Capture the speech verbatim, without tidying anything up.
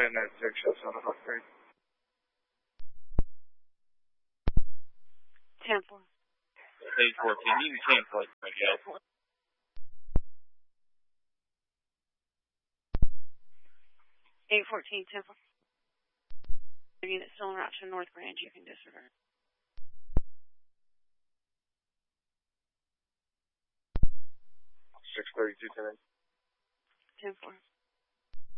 in at six, that's on the North Grade. ten four. eight fourteen, you can cancel it, Miguel. eight fourteen, ten four. Unit still en route to North Grand, you can disregard. six thirty-two, ten. ten four.